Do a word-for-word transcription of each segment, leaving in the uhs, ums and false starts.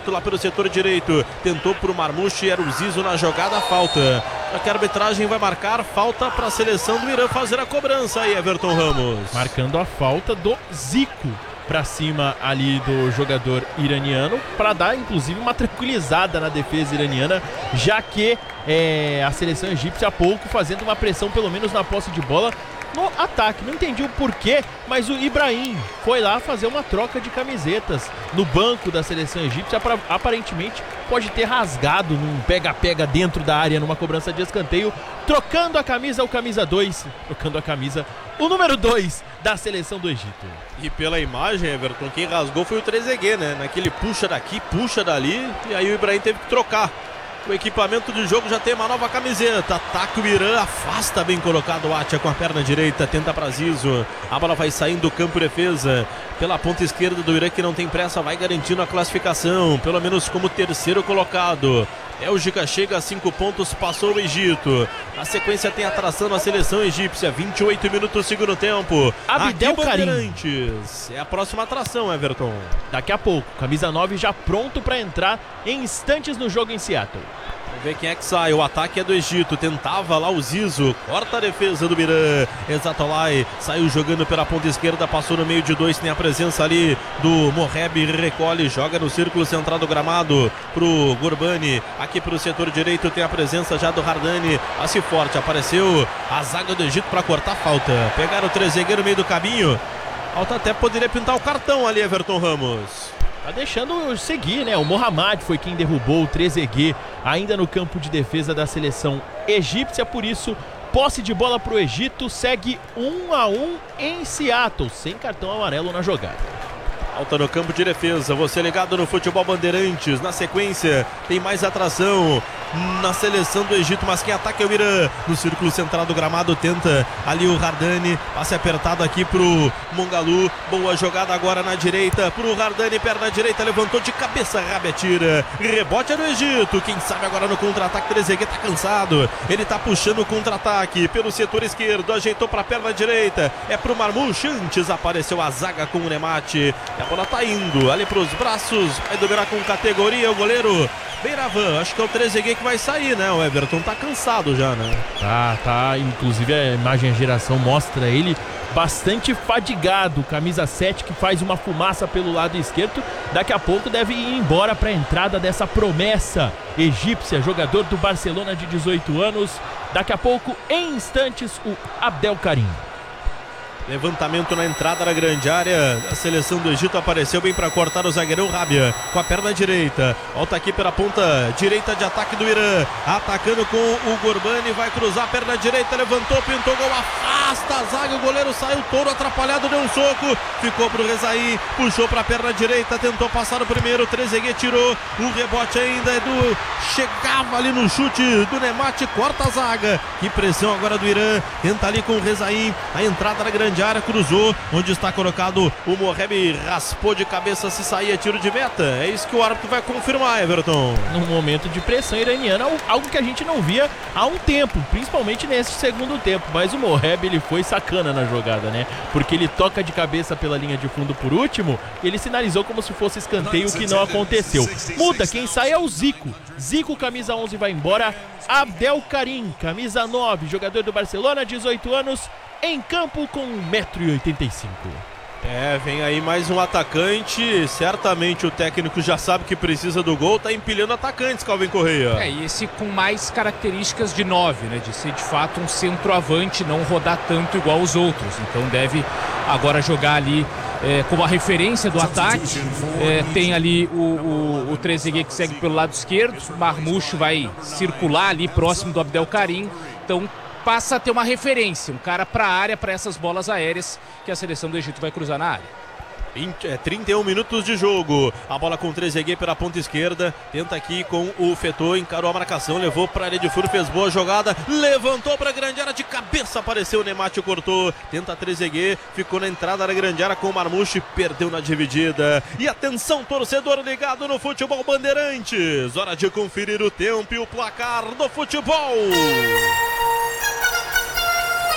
aberto lá pelo setor direito. Tentou pro Marmouche, era o Zizo na jogada, falta. Só que a arbitragem vai marcar falta para a seleção do Irã fazer a cobrança aí, Everton Ramos. Marcando a falta do Zico para cima ali do jogador iraniano, para dar inclusive uma tranquilizada na defesa iraniana, já que é, a seleção egípcia há pouco fazendo uma pressão pelo menos na posse de bola no ataque. Não entendi o porquê, mas o Ibrahim foi lá fazer uma troca de camisetas no banco da seleção egípcia. Aparentemente pode ter rasgado num pega-pega dentro da área numa cobrança de escanteio, trocando a camisa, o camisa dois, trocando a camisa, o número dois da seleção do Egito. E pela imagem, Everton, quem rasgou foi o Trezeguet, né? Naquele puxa daqui, puxa dali, e aí o Ibrahim teve que trocar. O equipamento do jogo já tem uma nova camiseta. Ataca o Irã, afasta, bem colocado o Atia com a perna direita, tenta para Zizo. A bola vai saindo do campo de defesa. Pela ponta esquerda do Irã, que não tem pressa, vai garantindo a classificação, pelo menos como terceiro colocado. Bélgica chega a cinco pontos, passou o Egito. Na sequência tem atração na seleção egípcia, vinte e oito minutos segundo tempo. Abdel Karim é a próxima atração, Everton. Daqui a pouco, camisa nove já pronto para entrar em instantes no jogo em Seattle. Vamos ver quem é que sai. O ataque é do Egito. Tentava lá o Zizo. Corta a defesa do Irã. Exatolai saiu jogando pela ponta esquerda. Passou no meio de dois. Tem a presença ali do Moheb. Recolhe. Joga no círculo central do gramado pro Gurbani. Aqui pro setor direito tem a presença já do Hardani. Passe forte. Apareceu a zaga do Egito para cortar a falta. Pegaram o Trezeguet no meio do caminho. Falta até poderia pintar o cartão ali, Everton Ramos. Tá deixando seguir, né? O Mohamed foi quem derrubou o Trezeguet ainda no campo de defesa da seleção egípcia. Por isso, posse de bola pro Egito, segue um a um em Seattle, sem cartão amarelo na jogada. Falta no campo de defesa, você ligado no Futebol Bandeirantes. Na sequência, tem mais atração na seleção do Egito, mas quem ataca é o Irã. No círculo central do gramado tenta ali o Hardani, passe apertado aqui pro Mongalu. Boa jogada agora na direita pro Hardani, perna direita, levantou de cabeça, Rabia tira. Rebote é do Egito, quem sabe agora no contra-ataque. Trezeguet tá cansado, ele tá puxando o contra-ataque pelo setor esquerdo, ajeitou pra perna direita, é pro Marmouche. Antes apareceu a zaga com o Nemati. A bola tá indo ali pros braços, vai dominar com categoria o goleiro Beiravan. Acho que é o Trezeguet que vai sair, né? O Everton tá cansado já, né? Tá, tá. Inclusive a imagem a geração mostra ele bastante fadigado. Camisa sete que faz uma fumaça pelo lado esquerdo. Daqui a pouco deve ir embora para a entrada dessa promessa egípcia, jogador do Barcelona de dezoito anos. Daqui a pouco, em instantes, o Abdel Karim. Levantamento na entrada da grande área. A seleção do Egito apareceu bem para cortar o zagueirão Rabia com a perna direita. Volta aqui pela ponta direita de ataque do Irã. Atacando com o Gurbani. Vai cruzar a perna direita. Levantou, pintou gol. Afasta a zaga. O goleiro saiu todo atrapalhado. Deu um soco. Ficou pro Rezaí. Puxou para a perna direita. Tentou passar o primeiro. Trezeguet tirou. O rebote ainda é do. Chegava ali no chute do Nemati. Corta a zaga. Que pressão agora do Irã. Tenta ali com o Rezaí. A entrada da grande área, cruzou, onde está colocado o Moheb, raspou de cabeça, se saía tiro de meta. É isso que o árbitro vai confirmar, Everton. Num momento de pressão iraniana, algo que a gente não via há um tempo, principalmente nesse segundo tempo, mas o Moheb, ele foi sacana na jogada, né? Porque ele toca de cabeça pela linha de fundo por último, ele sinalizou como se fosse escanteio, que não aconteceu. Muda, quem sai é o Zico. Zico, camisa onze, vai embora. Abdel Karim, camisa nove, jogador do Barcelona, dezoito anos, em campo com um metro e oitenta e cinco. É, vem aí mais um atacante. Certamente o técnico já sabe que precisa do gol. Tá empilhando atacantes, Calvin Correia. É, e esse com mais características de nove, né? De ser de fato um centroavante, não rodar tanto igual os outros. Então deve agora jogar ali é, como a referência do ataque. É, tem ali o, o, o Trezeguet que segue pelo lado esquerdo. Marmouche vai circular ali próximo do Abdel Karim. Então passa a ter uma referência, um cara para a área, para essas bolas aéreas que a seleção do Egito vai cruzar na área. trinta e um minutos de jogo. A bola com o Trezeguet pela ponta esquerda. Tenta aqui com o Fetô. Encarou a marcação. Levou para a área de fundo. Fez boa jogada. Levantou para a grande área. De cabeça apareceu o Nemati. Cortou. Tenta Trezeguet. Ficou na entrada da grande área com o Marmouche. Perdeu na dividida. E atenção, torcedor ligado no Futebol Bandeirantes. Hora de conferir o tempo e o placar do futebol.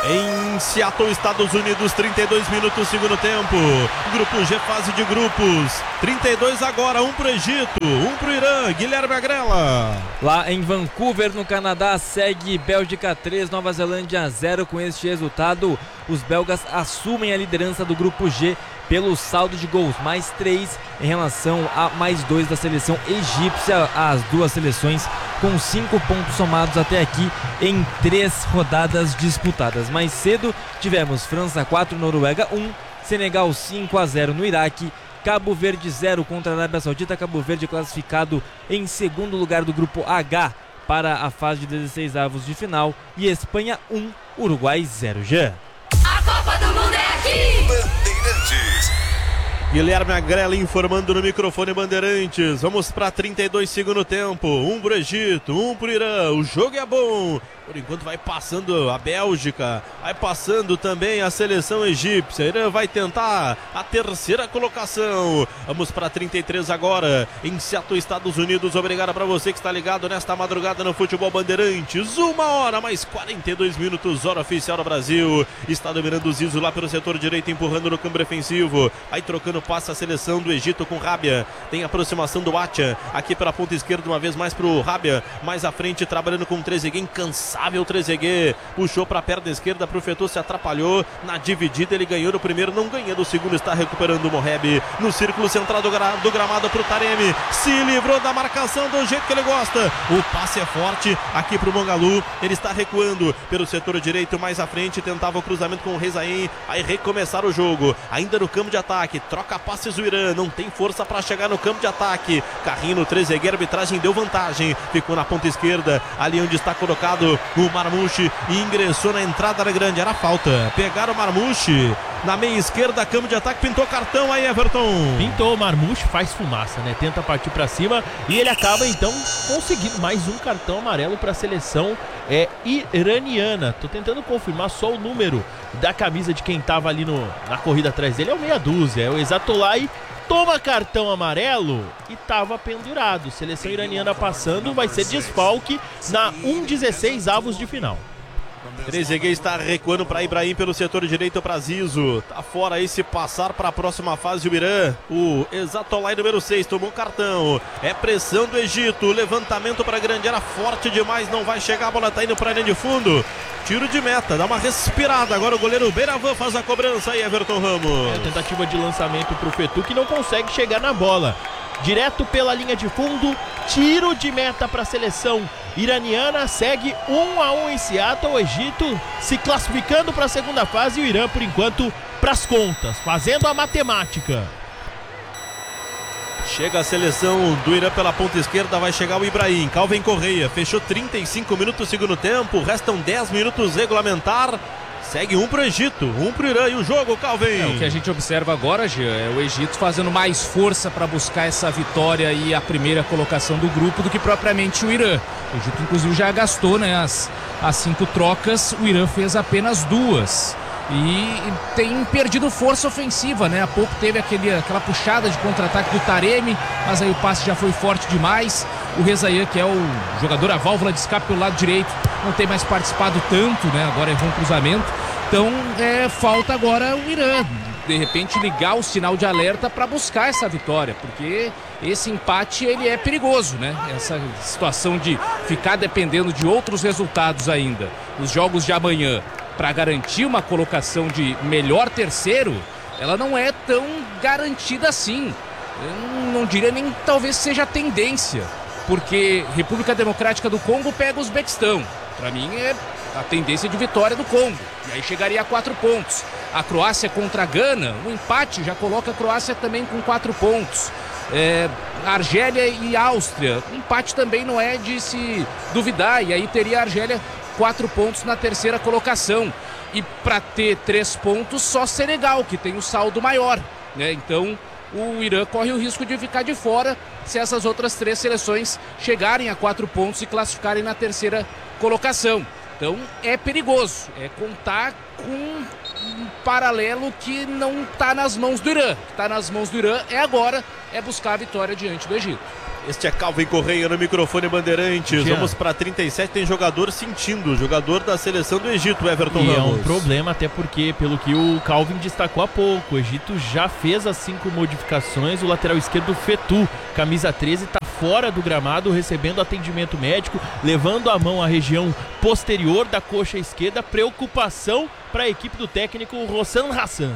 Em Seattle, Estados Unidos, trinta e dois minutos, segundo tempo. Grupo G, fase de grupos. trinta e dois agora, um pro Egito, um pro Irã. Guilherme Agrela. Lá em Vancouver, no Canadá, segue Bélgica três, Nova Zelândia zero. Com este resultado, os belgas assumem a liderança do Grupo G pelo saldo de gols, mais três em relação a mais dois da seleção egípcia. As duas seleções com cinco pontos somados até aqui em três rodadas disputadas. Mais cedo tivemos França quatro, Noruega um, Senegal cinco a zero no Iraque, Cabo Verde zero contra a Arábia Saudita. Cabo Verde classificado em segundo lugar do grupo H para a fase de dezesseis avos de final, e Espanha um, Uruguai zero. Já a Copa do Mundo é aqui! Bandeirantes. Guilherme Agrela informando no microfone Bandeirantes. Vamos para trinta e dois segundo tempo. Um pro Egito, um pro Irã. O jogo é bom. Por enquanto vai passando a Bélgica, vai passando também a seleção egípcia. Irã vai tentar a terceira colocação. Vamos para trinta e três agora, em Seattle, Estados Unidos. Obrigado para você que está ligado nesta madrugada no Futebol Bandeirantes. Uma hora mais quarenta e dois minutos, hora oficial do Brasil. Está dominando o Zizo lá pelo setor direito, empurrando no campo defensivo. Aí trocando passe a seleção do Egito com Rabia. Tem aproximação do Atia aqui pela ponta esquerda, uma vez mais pro Rabia. Mais à frente, trabalhando com o Trezeguet, incansável. O Trezeguet puxou para a perna esquerda, pro Fetô, se atrapalhou na dividida, ele ganhou no primeiro, não ganha do segundo, está recuperando o Moheb no círculo central do, gra do gramado pro Taremi, se livrou da marcação do jeito que ele gosta, o passe é forte aqui pro Mongalu, ele está recuando pelo setor direito, mais à frente, tentava o cruzamento com o Rezaim, aí recomeçar o jogo, ainda no campo de ataque, troca passes o Irã, não tem força para chegar no campo de ataque, carrinho no Trezeguet, a arbitragem deu vantagem, ficou na ponta esquerda, ali onde está colocado o Marmouche, e ingressou na entrada da grande, era falta, pegaram o Marmouche na meia esquerda, campo de ataque, pintou cartão aí, Everton. Pintou o Marmouche, faz fumaça, né? Tenta partir pra cima e ele acaba então conseguindo mais um cartão amarelo para a seleção é, iraniana. Tô tentando confirmar só o número da camisa de quem tava ali no, na corrida atrás dele, é o meia dúzia, é o Exatolai. Toma cartão amarelo e estava pendurado. Seleção iraniana passando, vai ser desfalque na um dezesseis avos de final. Trezeguet está recuando para Ibrahim pelo setor direito para Zizo. Tá fora aí, se passar para a próxima fase o Irã. O Exatolai número seis tomou cartão. É pressão do Egito. Levantamento para grande, era forte demais, não vai chegar, a bola tá indo para a linha de fundo. Tiro de meta, dá uma respirada. Agora o goleiro Beiravan faz a cobrança aí, Everton Ramos. É, tentativa de lançamento pro Fetô, que não consegue chegar na bola. Direto pela linha de fundo, tiro de meta para a seleção iraniana, segue um a um em Seattle, o Egito se classificando para a segunda fase e o Irã, por enquanto, para as contas, fazendo a matemática. Chega a seleção do Irã pela ponta esquerda, vai chegar o Ibrahim, Calvin Correia, fechou trinta e cinco minutos segundo tempo, restam dez minutos regulamentar. Segue um pro Egito, um pro Irã e o jogo, Calvin. É, o que a gente observa agora, Jean, é o Egito fazendo mais força para buscar essa vitória e a primeira colocação do grupo do que propriamente o Irã. O Egito, inclusive, já gastou, né, as, as cinco trocas, o Irã fez apenas duas. E tem perdido força ofensiva, né? Há pouco teve aquele, aquela puxada de contra-ataque do Taremi, mas aí o passe já foi forte demais. O Rezaïa, que é o jogador, a válvula de escape pelo lado direito, não tem mais participado tanto, né? Agora errou um cruzamento. Então, é, falta agora o Irã, de repente, ligar o sinal de alerta para buscar essa vitória, porque esse empate, ele é perigoso, né? Essa situação de ficar dependendo de outros resultados ainda. Os jogos de amanhã, para garantir uma colocação de melhor terceiro, ela não é tão garantida assim. Eu não diria nem talvez seja a tendência, porque República Democrática do Congo pega o Uzbequistão. Para mim é a tendência de vitória do Congo, e aí chegaria a quatro pontos. A Croácia contra a Gana, um empate já coloca a Croácia também com quatro pontos. É, Argélia e Áustria, um empate também não é de se duvidar, e aí teria a Argélia quatro pontos na terceira colocação. E para ter três pontos, só Senegal, que tem o saldo maior, né? Então o Irã corre o risco de ficar de fora se essas outras três seleções chegarem a quatro pontos e classificarem na terceira colocação. Então é perigoso, é contar com paralelo que não está nas mãos do Irã. O que está nas mãos do Irã é agora, é buscar a vitória diante do Egito. Este é Calvin Correia no microfone Bandeirantes. Jean. Vamos para trinta e sete, tem jogador sentindo, jogador da seleção do Egito, Everton E Ramos. é um problema, até porque, pelo que o Calvin destacou há pouco, o Egito já fez as cinco modificações. O lateral esquerdo Fetu, camisa treze, está fora do gramado, recebendo atendimento médico, levando a mão à região posterior da coxa esquerda. Preocupação para a equipe do técnico Rossan Hassan.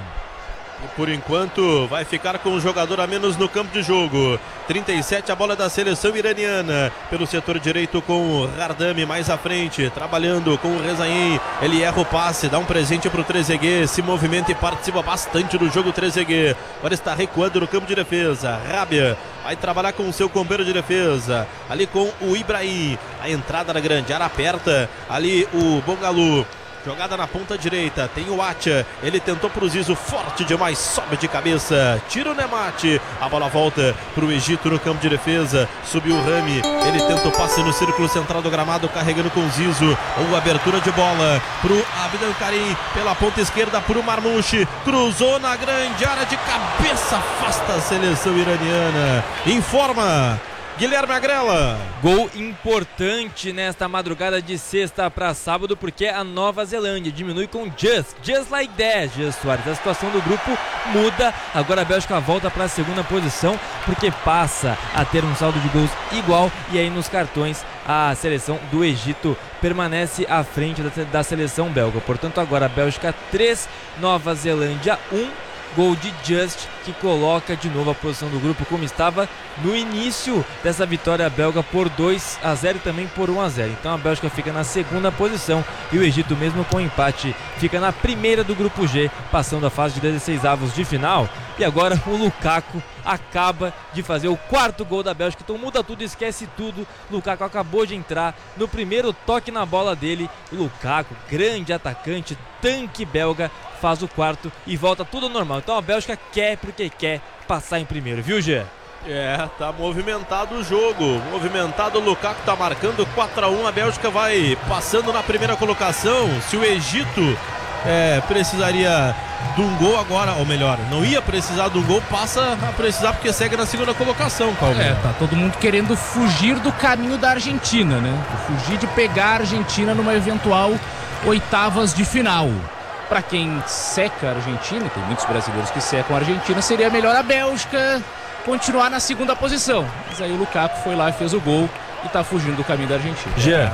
E por enquanto vai ficar com um jogador a menos no campo de jogo. trinta e sete, a bola da seleção iraniana. Pelo setor direito com o Hardami mais à frente, trabalhando com o Rezaim. Ele erra o passe, dá um presente para o Trezeguet. Se movimenta e participa bastante do jogo Trezeguet. Agora está recuando no campo de defesa. Rábia vai trabalhar com o seu companheiro de defesa. Ali com o Ibrahim. A entrada na grande área aperta. Ali o Bongalu. Jogada na ponta direita, tem o Atia, ele tentou pro Zizo, forte demais, sobe de cabeça, tira o Nemate, a bola volta pro Egito no campo de defesa, subiu o Rami, ele tenta o passe no círculo central do gramado, carregando com o Zizo, ou abertura de bola pro Abdel Karim, pela ponta esquerda pro Marmouche, cruzou na grande área de cabeça, afasta a seleção iraniana, informa Guilherme Agrela. Gol importante nesta madrugada de sexta para sábado, porque a Nova Zelândia diminui com just, just like that, Jean Soares. A situação do grupo muda, agora a Bélgica volta para a segunda posição, porque passa a ter um saldo de gols igual, e aí nos cartões a seleção do Egito permanece à frente da, da seleção belga. Portanto, agora a Bélgica três, Nova Zelândia um. Gol de Just, que coloca de novo a posição do grupo como estava no início dessa vitória belga por dois a zero e também por um a zero. Então a Bélgica fica na segunda posição e o Egito, mesmo com empate, fica na primeira do grupo G, passando a fase de dezesseis avos de final. E agora o Lukaku acaba de fazer o quarto gol da Bélgica, então muda tudo, esquece tudo. Lukaku acabou de entrar no primeiro toque na bola dele. O Lukaku, grande atacante, tanque belga, faz o quarto e volta tudo normal. Então a Bélgica quer porque quer passar em primeiro, viu, Gê? É, tá movimentado o jogo, movimentado, o Lukaku tá marcando quatro a um, a Bélgica vai passando na primeira colocação. Se o Egito é, precisaria de um gol agora, ou melhor, não ia precisar de um gol, passa a precisar porque segue na segunda colocação, Calma. É, tá todo mundo querendo fugir do caminho da Argentina, né? Fugir de pegar a Argentina numa eventual oitavas de final. Para quem seca a Argentina, tem muitos brasileiros que secam a Argentina, seria melhor a Bélgica continuar na segunda posição. Mas aí o Lukaku foi lá e fez o gol e tá fugindo do caminho da Argentina. Jean.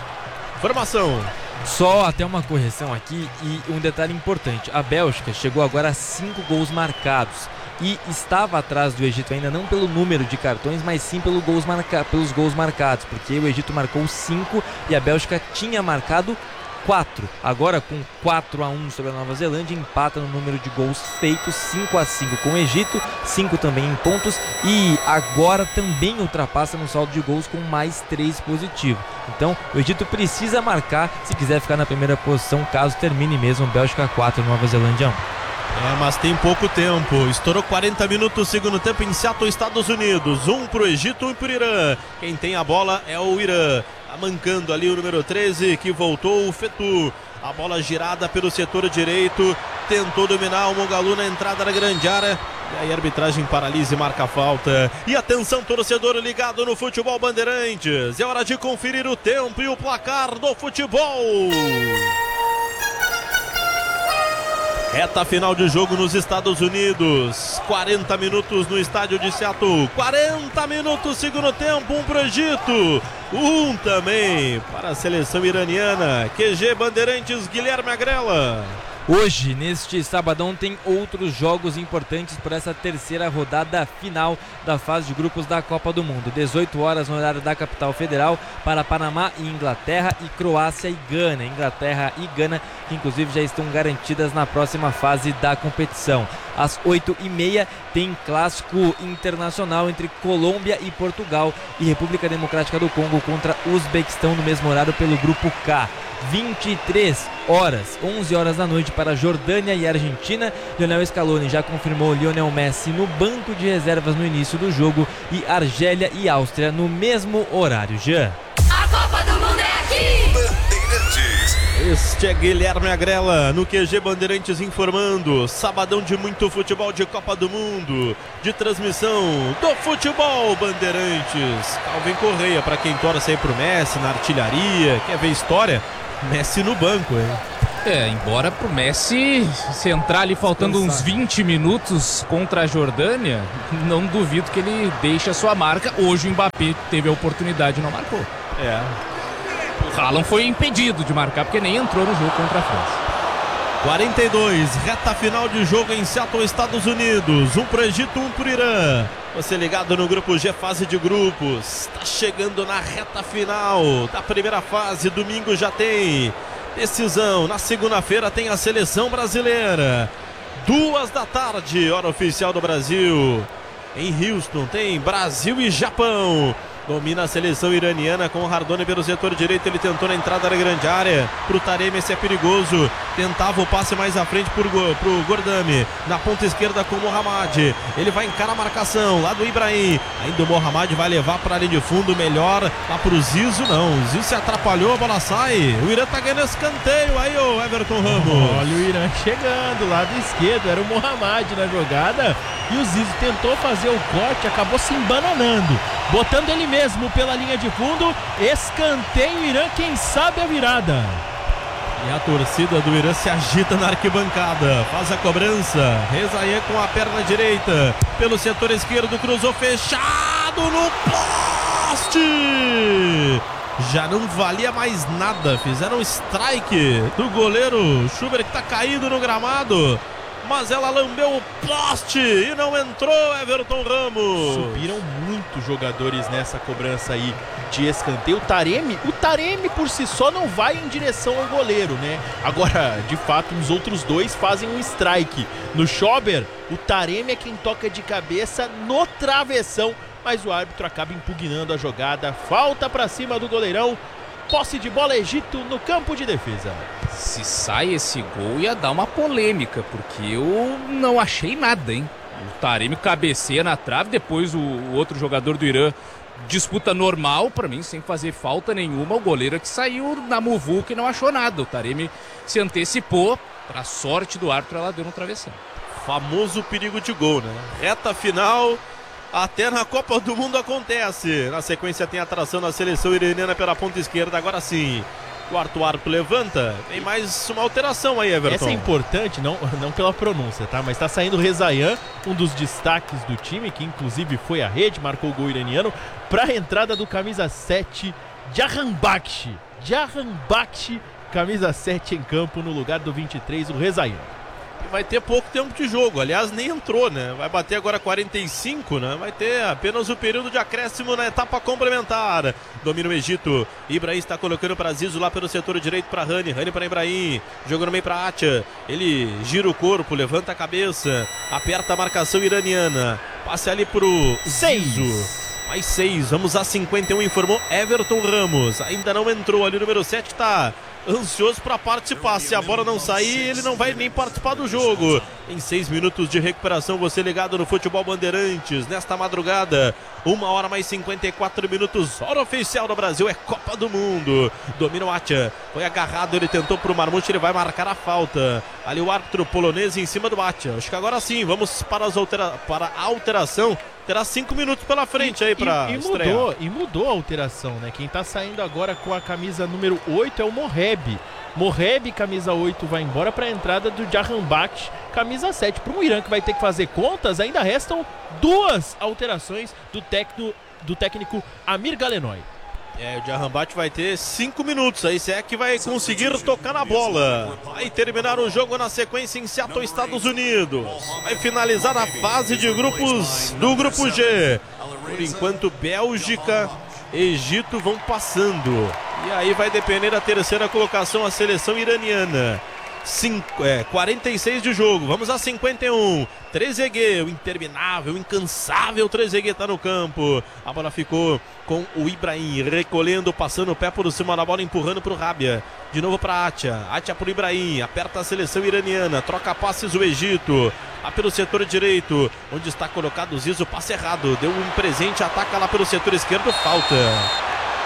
Formação. Só até uma correção aqui e um detalhe importante. A Bélgica chegou agora a cinco gols marcados e estava atrás do Egito ainda não pelo número de cartões, mas sim pelo gols marca... pelos gols marcados, porque o Egito marcou cinco e a Bélgica tinha marcado quatro. Agora com quatro a um sobre a Nova Zelândia, empata no número de gols feitos, cinco a cinco com o Egito, cinco também em pontos, e agora também ultrapassa no saldo de gols com mais três positivo. Então o Egito precisa marcar se quiser ficar na primeira posição, caso termine mesmo Bélgica quatro, Nova Zelândia um. É, mas tem pouco tempo. Estourou quarenta minutos, segundo tempo em Seattle, Estados Unidos. Um pro Egito, um pro Irã. Quem tem a bola é o Irã. Tá mancando ali o número treze, que voltou o Fetu. A bola girada pelo setor direito. Tentou dominar o Mongalu na entrada da grande área. E aí a arbitragem paralisa e marca a falta. E atenção, torcedor ligado no Futebol Bandeirantes. É hora de conferir o tempo e o placar do futebol. Reta final de jogo nos Estados Unidos. quarenta minutos no estádio de Seattle. quarenta minutos, segundo tempo. Um pro Egito. Um também para a seleção iraniana. Q G Bandeirantes, Guilherme Agrela. Hoje, neste sabadão, tem outros jogos importantes por essa terceira rodada final da fase de grupos da Copa do Mundo. dezoito horas no horário da capital federal para Panamá e Inglaterra, e Croácia e Gana. Inglaterra e Gana, que inclusive já estão garantidas na próxima fase da competição. Às oito e meia tem clássico internacional entre Colômbia e Portugal, e República Democrática do Congo contra Uzbequistão no mesmo horário pelo grupo K. vinte e três horas, onze horas da noite para Jordânia e Argentina. Lionel Scaloni já confirmou Lionel Messi no banco de reservas no início do jogo, e Argélia e Áustria no mesmo horário. Jean. A Copa do Mundo é aqui! Bandeirantes, Este é Guilherme Agrela no Q G Bandeirantes informando. Sabadão de muito futebol de Copa do Mundo, de transmissão do Futebol Bandeirantes. Calvin Correia, para quem torce aí pro Messi na artilharia, quer ver história? Messi no banco, hein? É, embora pro Messi, se entrar ali faltando uns vinte minutos contra a Jordânia, não duvido que ele deixe a sua marca. Hoje o Mbappé teve a oportunidade e não marcou. É. O Haaland foi impedido de marcar porque nem entrou no jogo contra a França. quarenta e dois, reta final de jogo em Seattle, Estados Unidos. Um pro Egito, um pro Irã. Você ligado no grupo G, fase de grupos. Está chegando na reta final da primeira fase. Domingo já tem decisão. Na segunda-feira tem a seleção brasileira. Duas da tarde, hora oficial do Brasil. Em Houston tem Brasil e Japão. Domina a seleção iraniana com o Hardoni pelo setor direito. Ele tentou na entrada da grande área pro Taremi, esse é perigoso. Tentava o passe mais à frente pro, pro Gordami. Na ponta esquerda com o Mohamed. Ele vai encarar a marcação lá do Ibrahim. Ainda o Mohamed vai levar para a linha de fundo. Melhor lá pro Zizo. Não, o Zizo se atrapalhou, a bola sai. O Irã tá ganhando escanteio. Aí o Everton Ramos. Olha o Irã chegando, lado esquerdo. Era o Mohamed na jogada. E o Zizo tentou fazer o corte, acabou se embananando, botando ele mesmo pela linha de fundo. Escanteio Irã, quem sabe a virada. E a torcida do Irã se agita na arquibancada. Faz a cobrança. Rezaie com a perna direita. Pelo setor esquerdo, cruzou fechado no poste. Já não valia mais nada. Fizeram um strike do goleiro Schubert, que tá caído no gramado. Mas ela lambeu o poste e não entrou, Everton Ramos. Subiram muitos jogadores nessa cobrança aí de escanteio. O Taremi, o Taremi por si só não vai em direção ao goleiro, né? Agora, de fato, os outros dois fazem um strike. No Schober, o Taremi é quem toca de cabeça no travessão, mas o árbitro acaba impugnando a jogada. Falta pra cima do goleirão. Posse de bola, Egito no campo de defesa. Se sai esse gol ia dar uma polêmica, porque eu não achei nada, hein? O Taremi cabeceia na trave, depois o, o outro jogador do Irã disputa normal, pra mim, sem fazer falta nenhuma. O goleiro que saiu na muvuca e não achou nada. O Taremi se antecipou, pra sorte do árbitro, ela deu no travessão. Famoso perigo de gol, né? Reta final. Até na Copa do Mundo acontece. Na sequência tem atração na seleção iraniana pela ponta esquerda. Agora sim, quarto árbitro levanta. Tem mais uma alteração aí, Everton. Essa é importante, não, não pela pronúncia, tá? Mas tá saindo o Rezayan, um dos destaques do time, que inclusive foi à rede, marcou o gol iraniano, pra entrada do camisa sete, Jahanbakhsh. Jahanbakhsh, camisa sete em campo no lugar do vinte e três, o Rezayan. Vai ter pouco tempo de jogo, aliás nem entrou, né? Vai bater agora quarenta e cinco, né? Vai ter apenas o período de acréscimo na etapa complementar. Domina o Egito, Ibrahim está colocando para Zizo lá pelo setor direito para Rani, Rani para Ibrahim, jogou no meio para Atia, ele gira o corpo, levanta a cabeça, aperta a marcação iraniana, passe ali pro Zizo. Mais seis, vamos a cinquenta e um, informou Everton Ramos. Ainda não entrou ali, o número sete tá ansioso para participar. Se a bola não sair, ele não vai nem participar do jogo. Em seis minutos de recuperação, você ligado no Futebol Bandeirantes. Nesta madrugada, uma hora mais cinquenta e quatro minutos. Hora oficial do Brasil, é Copa do Mundo. Domina o Atia, foi agarrado, ele tentou pro Marmouche, ele vai marcar a falta. Ali o árbitro polonês em cima do Atia. Acho que agora sim, vamos para, as altera... para a alteração. Terá cinco minutos pela frente e, aí pra e, e estrear. mudou, e mudou a alteração, né? Quem tá saindo agora com a camisa número oito é o Moheb. Moheb, camisa oito, vai embora para a entrada do Jahanbakhsh, camisa sete. Para um Irã que vai ter que fazer contas, ainda restam duas alterações do técnico, do técnico Amir Galenoi. É, o Jahanbakhsh vai ter cinco minutos aí, se é que vai conseguir tocar na bola. Vai terminar o jogo na sequência em Seattle, Estados Unidos. Vai finalizar a fase de grupos do grupo G. Por enquanto, Bélgica, Egito vão passando. E aí vai depender da terceira colocação, a seleção iraniana. Cinco, é, quarenta e seis de jogo, vamos a cinquenta e um. Trezeguet, o interminável, o incansável Trezeguet tá no campo. A bola ficou com o Ibrahim, recolhendo, passando o pé por cima da bola, empurrando pro Rabia. De novo para Atia, Atia pro Ibrahim, aperta a seleção iraniana, troca passes o Egito. Lá pelo setor direito, onde está colocado o Zizo, passe errado, deu um presente, ataca lá pelo setor esquerdo, falta.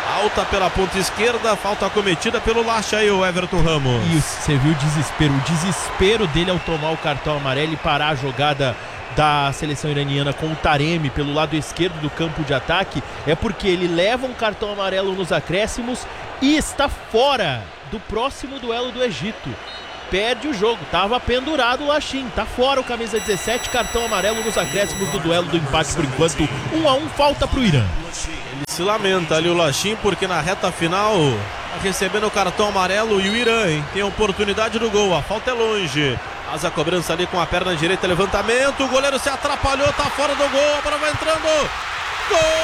Alta pela ponta esquerda, falta cometida pelo Lacha aí, o Everton Ramos. E você viu o desespero, o desespero dele ao tomar o cartão amarelo e parar a jogada da seleção iraniana com o Taremi pelo lado esquerdo do campo de ataque, é porque ele leva um cartão amarelo nos acréscimos e está fora do próximo duelo do Egito. Perde o jogo, estava pendurado o Lachin, tá fora o camisa dezessete, cartão amarelo nos acréscimos do duelo do empate por enquanto, um a um, falta pro Irã. Ele se lamenta ali o Lachin, porque na reta final tá recebendo o cartão amarelo e o Irã, hein, tem a oportunidade do gol, a falta é longe. Faz a cobrança ali com a perna direita, levantamento, o goleiro se atrapalhou, tá fora do gol, a bola vai entrando, gol!